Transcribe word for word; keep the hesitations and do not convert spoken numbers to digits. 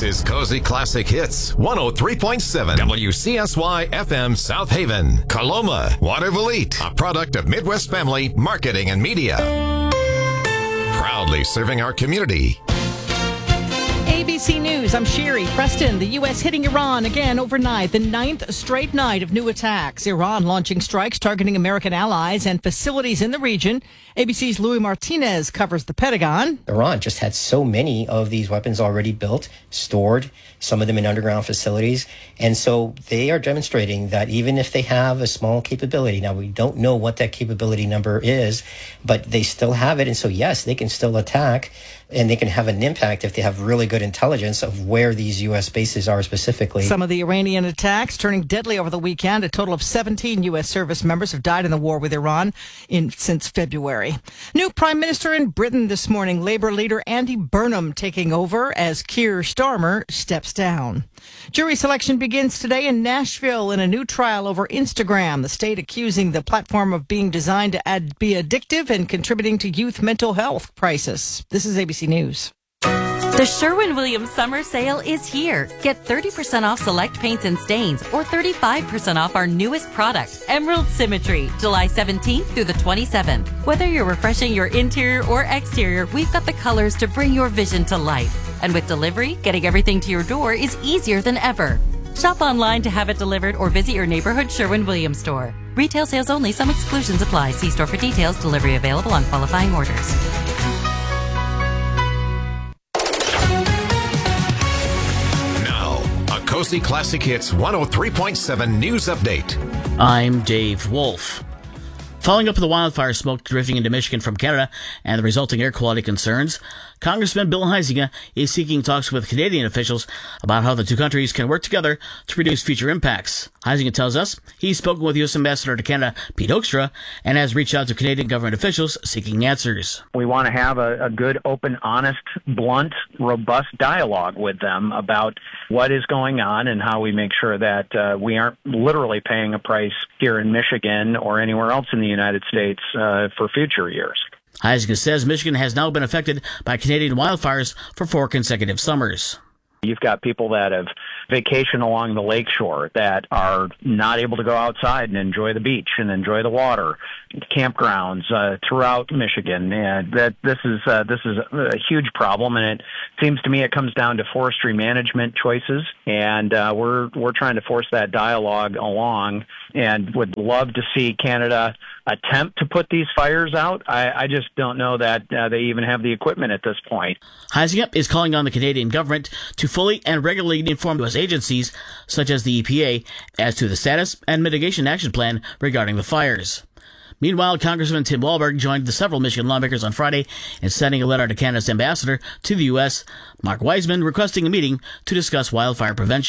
This is Cozy Classic Hits, one oh three point seven W C S Y F M South Haven, Coloma, Waterville, a product of Midwest Family Marketing and Media. Proudly serving our community. A B C News, I'm Sherry Preston. The U S hitting Iran again overnight, the ninth straight night of new attacks. Iran launching strikes targeting American allies and facilities in the region. A B C's Louis Martinez covers the Pentagon. Iran just had so many of these weapons already built, stored, some of them in underground facilities. And so they are demonstrating that even if they have a small capability, now we don't know what that capability number is, but they still have it. And so, yes, they can still attack. And they can have an impact if they have really good intelligence of where these U S bases are specifically. Some of the Iranian attacks turning deadly over the weekend. A total of seventeen U S service members have died in the war with Iran in, since February. New Prime Minister in Britain this morning. Labour leader Andy Burnham taking over as Keir Starmer steps down. Jury selection begins today in Nashville in a new trial over Instagram. The state accusing the platform of being designed to add, be addictive and contributing to youth mental health crisis. This is A B C News. The Sherwin-Williams summer sale is here. Get thirty percent off select paints and stains or thirty-five percent off our newest product, Emerald Symmetry, July seventeenth through the twenty-seventh. Whether you're refreshing your interior or exterior, we've got the colors to bring your vision to life. And with delivery, getting everything to your door is easier than ever. Shop online to have it delivered or visit your neighborhood Sherwin-Williams store. Retail sales only. Some exclusions apply. See store for details. Delivery available on qualifying orders. Cozy Classic Hits one oh three point seven News Update. I'm Dave Wolf. Following up with the wildfire smoke drifting into Michigan from Canada and the resulting air quality concerns, Congressman Bill Huizenga is seeking talks with Canadian officials about how the two countries can work together to reduce future impacts. Huizenga tells us he's spoken with U S Ambassador to Canada, Pete Hoekstra, and has reached out to Canadian government officials seeking answers. We want to have a, a good, open, honest, blunt, robust dialogue with them about what is going on and how we make sure that uh, we aren't literally paying a price here in Michigan or anywhere else in the United States uh, for future years. Huizenga says Michigan has now been affected by Canadian wildfires for four consecutive summers. You've got people that have vacation along the lakeshore that are not able to go outside and enjoy the beach and enjoy the water, campgrounds uh, throughout Michigan. And that this is uh, this is a huge problem, and it seems to me it comes down to forestry management choices. And uh, we're we're trying to force that dialogue along, and would love to see Canada attempt to put these fires out. I, I just don't know that uh, they even have the equipment at this point. Huizenga is calling on the Canadian government to fully and regularly inform U S agencies, such as the E P A, as to the status and mitigation action plan regarding the fires. Meanwhile, Congressman Tim Walberg joined the several Michigan lawmakers on Friday in sending a letter to Canada's ambassador to the U S, Mark Wiseman, requesting a meeting to discuss wildfire prevention.